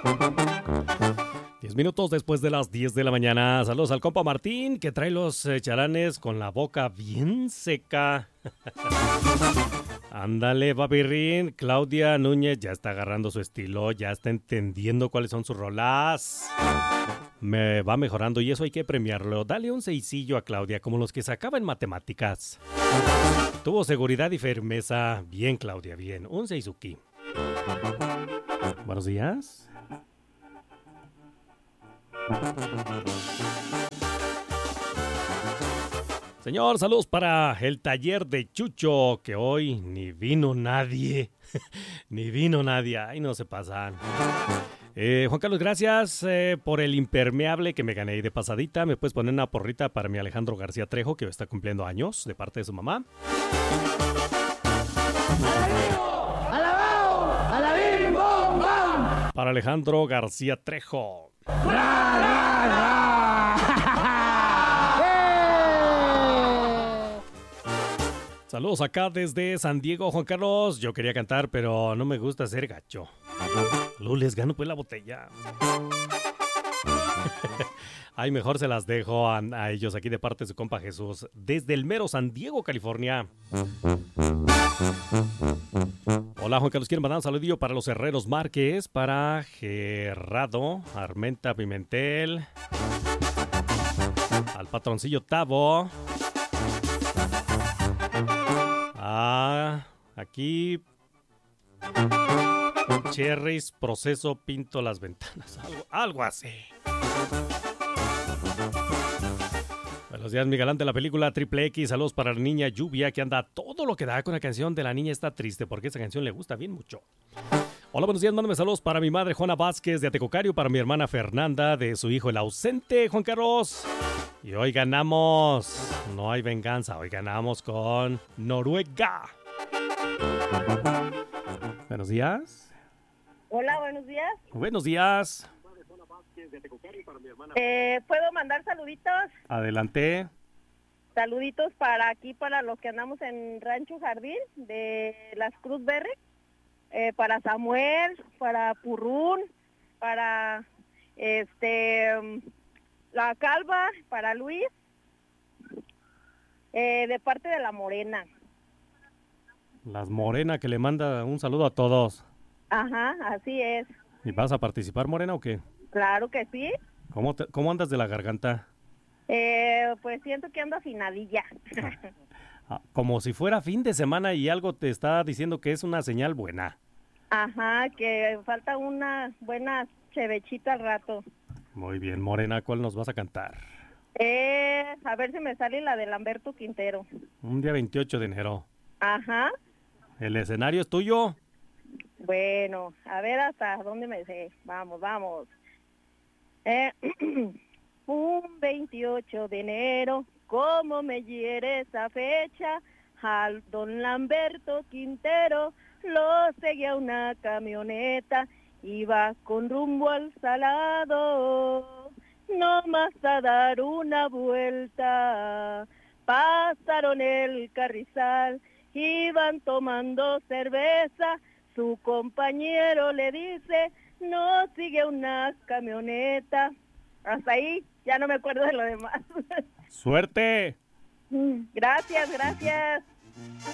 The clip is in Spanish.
10 minutos después de las 10 de la mañana. Saludos al compa Martín, que trae los charanes con la boca bien seca. Ándale, papirrín. Claudia Núñez ya está agarrando su estilo, ya está entendiendo cuáles son sus rolas. Me va mejorando y eso hay que premiarlo. Dale un seisillo a Claudia, como los que sacaba en matemáticas. Tuvo seguridad y firmeza. Bien, Claudia, bien. Un seisuki. Buenos días. Señor, saludos para el taller de Chucho, que hoy ni vino nadie. Ni vino nadie. Ay, no se pasan. Juan Carlos, gracias por el impermeable que me gané de pasadita. ¿Me puedes poner una porrita para mi Alejandro García Trejo, que está cumpliendo años de parte de su mamá? ¡Alabao! ¡Alabim, bom, bam! Para Alejandro García Trejo. ¡Ra, ra, ra! Saludos acá desde San Diego, Juan Carlos. Yo quería cantar, pero no me gusta ser gacho. Les gano pues la botella. Ay, mejor se las dejo a ellos aquí de parte de su compa Jesús. Desde el mero San Diego, California. Hola, Juan Carlos. Quiero mandar un saludillo para los Herreros Márquez, para Gerardo, Armenta Pimentel, al patroncillo Tavo. Aquí Cherries, proceso, pinto las ventanas. Algo así. Buenos días, mi galán de la película Triple X. Saludos para la niña Lluvia, que anda todo lo que da con la canción de La Niña Está Triste, porque esa canción le gusta bien mucho. Hola, buenos días, mándame saludos para mi madre Juana Vázquez de Atecocario, para mi hermana Fernanda, de su hijo el ausente Juan Carlos. Y hoy ganamos. No hay venganza, hoy ganamos con Noruega. Buenos días. Hola, buenos días. Buenos días. ¿Puedo mandar saluditos? Adelante. Saluditos para aquí, para los que andamos en Rancho Jardín de Las Cruz Verde. Para Samuel, para Purrún, para La Calva, para Luis, de parte de la Morena. Las Morena, que le manda un saludo a todos. Ajá, así es. ¿Y vas a participar, Morena, o qué? Claro que sí. ¿Cómo andas de la garganta? Pues siento que ando afinadilla. Como si fuera fin de semana y algo te está diciendo que es una señal buena. Ajá, que falta una buena chevechita al rato. Muy bien, Morena, ¿cuál nos vas a cantar? A ver si me sale la de Lamberto Quintero. Un día 28 de enero. Ajá. ¿El escenario es tuyo? Bueno, a ver hasta dónde me sé. Vamos. Un 28 de enero, ¿cómo me hiere esa fecha? Al don Lamberto Quintero lo seguía una camioneta, iba con rumbo al Salado, no más a dar una vuelta. Pasaron el Carrizal, iban tomando cerveza, su compañero le dice, no sigue una camioneta. Hasta ahí, ya no me acuerdo de lo demás. ¡Suerte! Gracias.